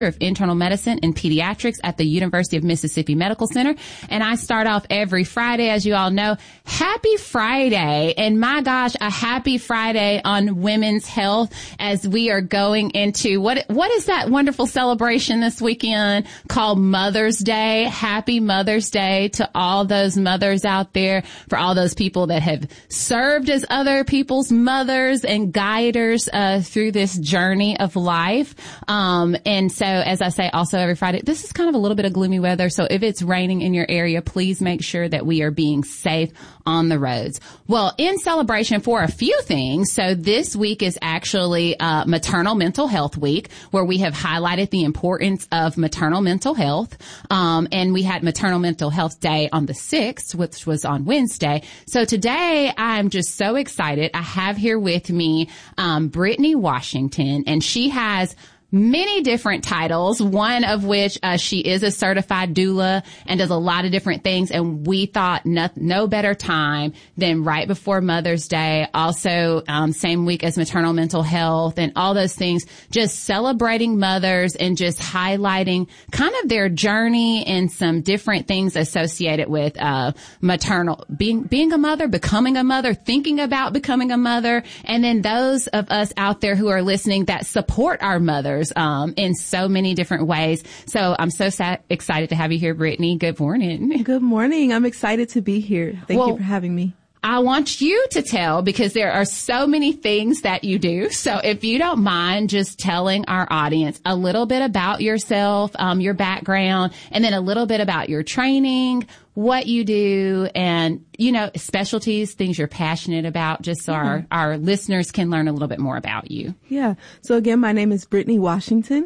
of Internal Medicine and Pediatrics at the University of Mississippi Medical Center. And I start off every Friday, as you all know. Happy Friday. And my gosh, a happy Friday on women's health as we are going into what is that wonderful celebration this weekend called Mother's Day. Happy Mother's Day to all those mothers out there, for all those people that have served as other people's mothers and guiders through this journey of life. And so, as I say also every Friday, this is kind of a little bit of gloomy weather. So if it's raining in your area, please make sure that we are being safe on the roads. Well, in celebration for a few things. So this week is actually Maternal Mental Health Week, where we have highlighted the importance of maternal mental health. And we had Maternal Mental Health Day on the 6th, which was on Wednesday. So today I'm just so excited. I have here with me Brittany Washington, and she has many different titles, one of which she is a certified doula and does a lot of different things. And we thought no better time than right before Mother's Day, also same week as maternal mental health and all those things, just celebrating mothers and just highlighting kind of their journey and some different things associated with maternal, being a mother, becoming a mother, thinking about becoming a mother, and then those of us out there who are listening that support our mothers in so many different ways. So I'm so excited to have you here, Brittany. Good morning. Good morning. I'm excited to be here. Thank you for having me. I want you to tell, because there are so many things that you do. So if you don't mind just telling our audience a little bit about yourself, your background, and then a little bit about your training, what you do, and, you know, specialties, things you're passionate about, just so our listeners can learn a little bit more about you. Yeah. So again, my name is Brittany Washington.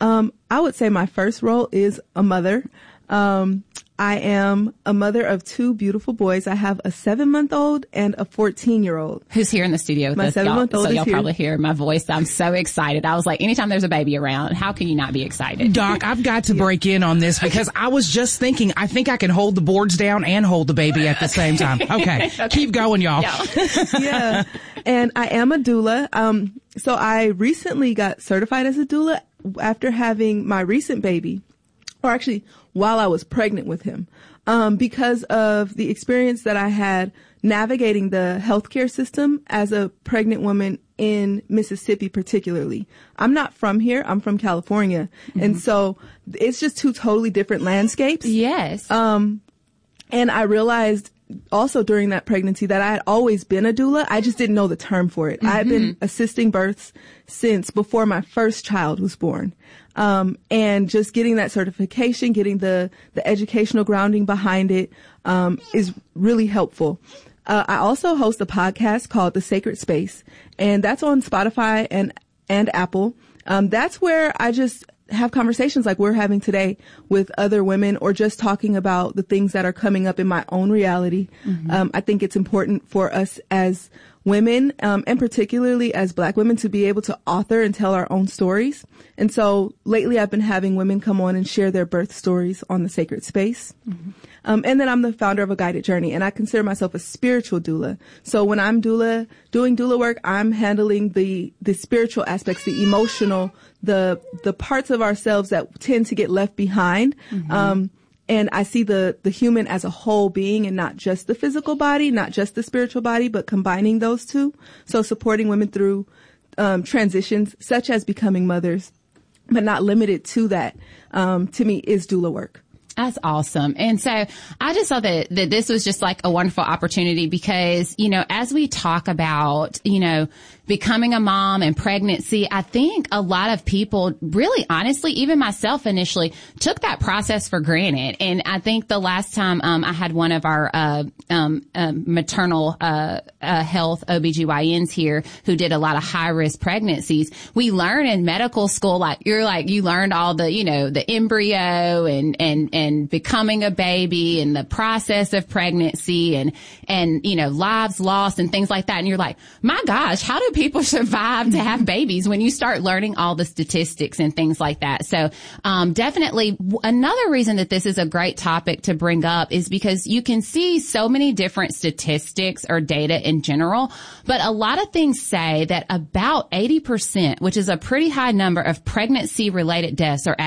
I would say my first role is a mother. I am a mother of two beautiful boys. I have a 7-month-old and a 14-year-old. Who's here in the studio with us. My 7-month-old so is y'all here. Probably hear my voice. I'm so excited. I was like, anytime there's a baby around, how can you not be excited? Doc, I've got to break in on this because I was just thinking, I think I can hold the boards down and hold the baby at the same time. Okay. Keep going, y'all. Yeah. And I am a doula. So I recently got certified as a doula after having my recent baby, or actually while I was pregnant with him, because of the experience that I had navigating the healthcare system as a pregnant woman in Mississippi, particularly. I'm not from here. I'm from California. Mm-hmm. And so it's just two totally different landscapes. Yes. And I realized also during that pregnancy that I had always been a doula. I just didn't know the term for it. Mm-hmm. I had been assisting births since before my first child was born. And just getting that certification, getting the educational grounding behind it, is really helpful. I also host a podcast called The Sacred Space, and that's on Spotify and Apple. That's where I just have conversations like we're having today with other women, or just talking about the things that are coming up in my own reality. Mm-hmm. I think it's important for us as women, and particularly as Black women, to be able to author and tell our own stories. And so lately I've been having women come on and share their birth stories on The Sacred Space. Mm-hmm. And then I'm the founder of A Guided Journey, and I consider myself a spiritual doula. So when I'm doing doula work, I'm handling the spiritual aspects, the emotional, the parts of ourselves that tend to get left behind. Mm-hmm. And I see the human as a whole being, and not just the physical body, not just the spiritual body, but combining those two. So supporting women through transitions such as becoming mothers, but not limited to that, to me is doula work. That's awesome. And so I just thought that this was just like a wonderful opportunity because, you know, as we talk about, you know, becoming a mom and pregnancy, I think a lot of people really, honestly, even myself initially, took that process for granted. And I think the last time I had one of our maternal health OBGYNs here who did a lot of high risk pregnancies, we learn in medical school, you learned all the, you know, the embryo and becoming a baby and the process of pregnancy and, you know, lives lost and things like that. And you're like, my gosh, how do people survive to have babies when you start learning all the statistics and things like that. So, definitely another reason that this is a great topic to bring up is because you can see so many different statistics or data in general, but a lot of things say that about 80%, which is a pretty high number of pregnancy related deaths are